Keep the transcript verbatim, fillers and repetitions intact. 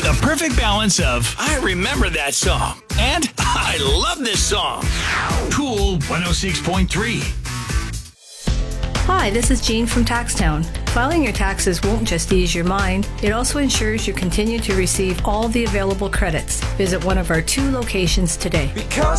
The perfect balance of, I remember that song, and I love this song. Cool one oh six point three. Hi, this is Jean from Taxtown. Filing your taxes won't just ease your mind, it also ensures you continue to receive all the available credits. Visit one of our two locations today. Because